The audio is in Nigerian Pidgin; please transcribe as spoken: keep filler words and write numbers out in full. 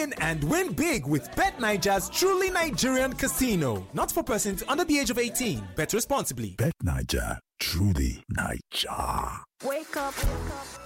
in and win big with BetNiger's truly Nigerian casino. Not for persons under the age of eighteen. Bet responsibly. BetNiger, truly Niger. Wake up, wake up.